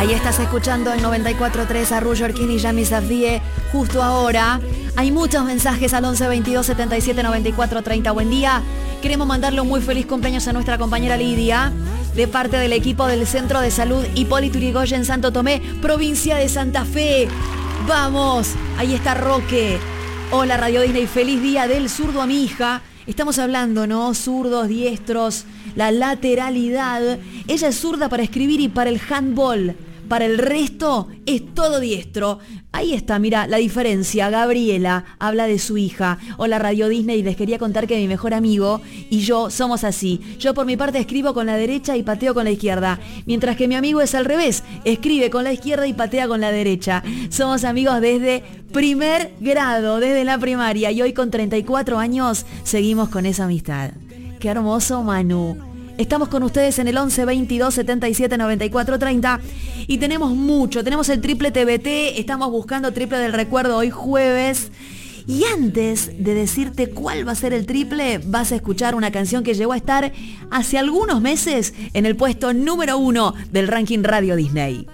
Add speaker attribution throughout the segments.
Speaker 1: Ahí estás escuchando en 94.3 a Roger King y Yami Safdie justo ahora. Hay muchos mensajes al 11 22 77 94 30. Buen día. Queremos mandarle un muy feliz cumpleaños a nuestra compañera Lidia, de parte del equipo del Centro de Salud Hipólito Yrigoyen Santo Tomé, provincia de Santa Fe. ¡Vamos! Ahí está Roque. Hola Radio Disney, feliz día del zurdo a mi hija. Estamos hablando, ¿no? Zurdos, diestros, la lateralidad. Ella es zurda para escribir y para el handball. Para el resto es todo diestro. Ahí está, mira, la diferencia. Gabriela habla de su hija. Hola Radio Disney, les quería contar que mi mejor amigo y yo somos así. Yo por mi parte escribo con la derecha y pateo con la izquierda. Mientras que mi amigo es al revés. Escribe con la izquierda y patea con la derecha. Somos amigos desde primer grado, desde la primaria. Y hoy con 34 años seguimos con esa amistad. Qué hermoso, Manu. Estamos con ustedes en el 11 22 77 94 30 y tenemos mucho, tenemos el triple TBT, estamos buscando triple del recuerdo hoy jueves. Y antes de decirte cuál va a ser el triple, vas a escuchar una canción que llegó a estar hace algunos meses en el puesto número 1 del ranking Radio Disney.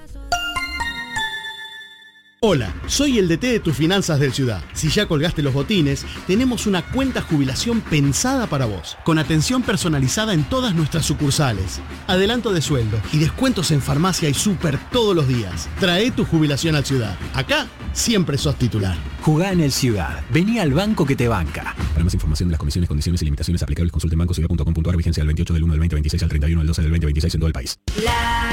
Speaker 2: Hola, soy el DT de tus finanzas del Ciudad. Si ya colgaste los botines, tenemos una cuenta jubilación pensada para vos, con atención personalizada en todas nuestras sucursales, adelanto de sueldo y descuentos en farmacia y súper todos los días. Trae tu jubilación al Ciudad. Acá siempre sos titular.
Speaker 3: Jugá en el Ciudad. Vení al banco que te banca.
Speaker 4: Para más información de las condiciones, condiciones y limitaciones aplicables, consulte en bancociudad.com.ar. Vigencia del 28 del 1 del 2026 al 31 del 12 del 2026 en todo el país.